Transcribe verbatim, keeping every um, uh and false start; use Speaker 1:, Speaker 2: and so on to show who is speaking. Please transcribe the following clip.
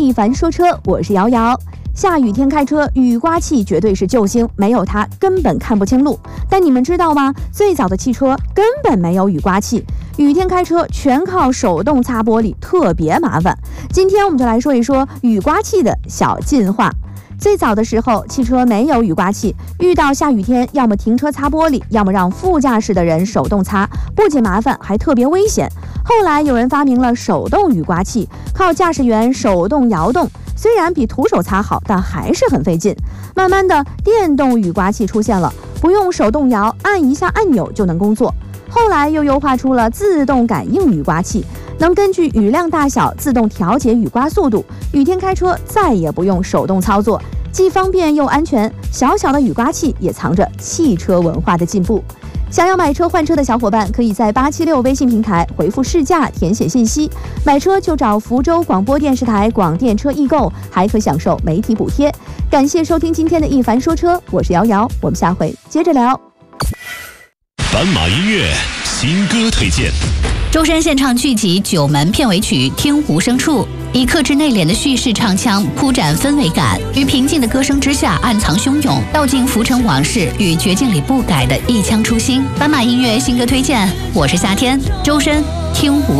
Speaker 1: 一凡说车，我是瑶瑶。下雨天开车，雨刮器绝对是救星，没有它根本看不清路。但你们知道吗？最早的汽车根本没有雨刮器，雨天开车全靠手动擦玻璃，特别麻烦。今天我们就来说一说雨刮器的小进化。最早的时候，汽车没有雨刮器，遇到下雨天，要么停车擦玻璃，要么让副驾驶的人手动擦，不仅麻烦，还特别危险。后来有人发明了手动雨刮器，靠驾驶员手动摇动，虽然比徒手擦好，但还是很费劲。慢慢的，电动雨刮器出现了，不用手动摇，按一下按钮就能工作。后来又优化出了自动感应雨刮器，能根据雨量大小自动调节雨刮速度，雨天开车再也不用手动操作，既方便又安全。小小的雨刮器也藏着汽车文化的进步。想要买车换车的小伙伴，可以在八七六微信平台回复试驾填写信息，买车就找福州广播电视台广电车易购，还可享受媒体补贴。感谢收听今天的一凡说车，我是瑶瑶，我们下回接着聊。
Speaker 2: 斑马音乐新歌推荐，
Speaker 3: 周深献唱剧集《九门》片尾曲《听无声处》，以克制内敛的叙事唱腔铺展氛围感，于平静的歌声之下暗藏汹涌，道尽浮沉往事与绝境里不改的一腔初心。斑马音乐新歌推荐，我是夏天，周深，听无